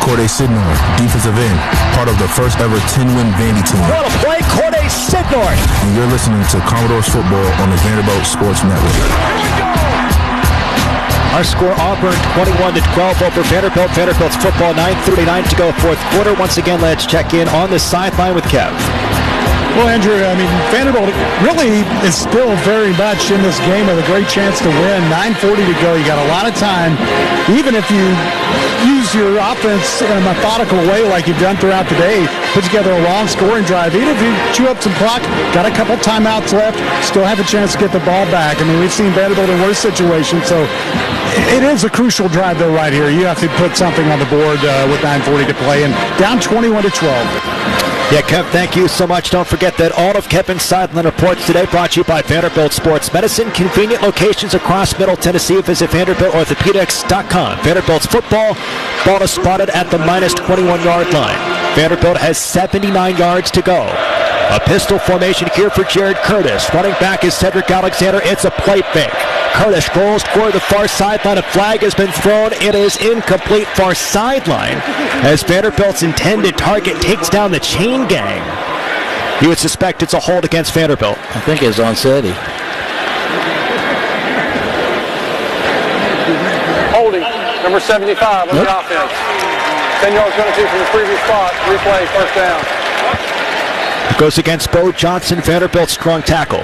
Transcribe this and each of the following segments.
Corday Sidnor, defensive end, part of the first ever 10-win Vandy team. What a play, Corday Sidnor. And you're listening to Commodores football on the Vanderbilt Sports Network. Our score, Auburn 21-12 over Vanderbilt. Vanderbilt's football, 9:39 to go, fourth quarter. Once again, let's check in on the sideline with Kev. Well, Andrew, Vanderbilt really is still very much in this game with a great chance to win. 9:40 to go. You got a lot of time. Even if you use your offense in a methodical way like you've done throughout the day, put together a long scoring drive. Even if you chew up some clock, got a couple timeouts left, still have a chance to get the ball back. We've seen Vanderbilt in worse situations, so it is a crucial drive, though, right here. You have to put something on the board with 9:40 to play, and down 21-12. Yeah, Kev, thank you so much. Don't forget that all of Kevin's sideline reports today brought to you by Vanderbilt Sports Medicine. Convenient locations across Middle Tennessee. Visit VanderbiltOrthopedics.com. Vanderbilt's football, ball is spotted at the minus 21-yard line. Vanderbilt has 79 yards to go. A pistol formation here for Jared Curtis. Running back is Cedric Alexander. It's a play fake. Curtis rolls toward the far sideline. A flag has been thrown. It is incomplete, far sideline, as Vanderbilt's intended target takes down the chain gang. You would suspect it's a hold against Vanderbilt. I think it's on Seti. Holding, number 75 on the offense. 10 yards penalty from the previous spot. Replay, first down. It goes against Bo Johnson, Vanderbilt's strong tackle.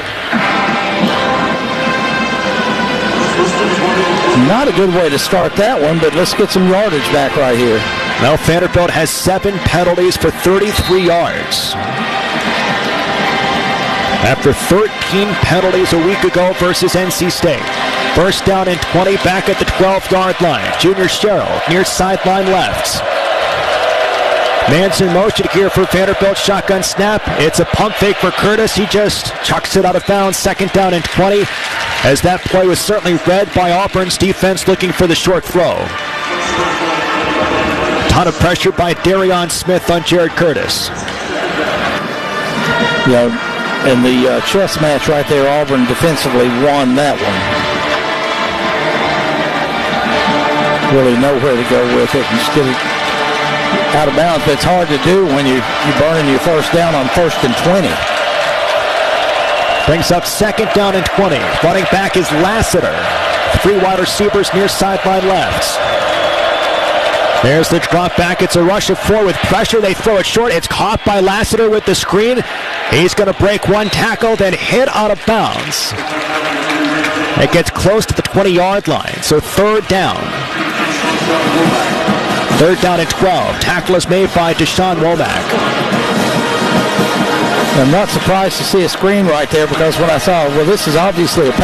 Not a good way to start that one, but let's get some yardage back right here. Well, Vanderbilt has 7 penalties for 33 yards. After 13 penalties a week ago versus NC State. First down and 20, back at the 12-yard line. Junior Sherrill near sideline left. Man's in motion here for Vanderbilt. Shotgun snap. It's a pump fake for Curtis. He just chucks it out of bounds. Second down and 20, as that play was certainly read by Auburn's defense looking for the short throw. Ton of pressure by Darion Smith on Jared Curtis. Yeah, in the chess match right there, Auburn defensively won that one. Really know where to go with it and just get it out of bounds. But it's hard to do when you're burning your first down on 1st and 20. Brings up second down and 20. Running back is Lassiter. 3 wide receivers near sideline left. There's the drop back. It's a rush of 4 with pressure. They throw it short. It's caught by Lassiter with the screen. He's going to break one tackle, then hit out of bounds. It gets close to the 20-yard line, so third down. Third down and 12. Tackle is made by Deshaun Womack. I'm not surprised to see a screen right there, because when I saw, well, this is obviously a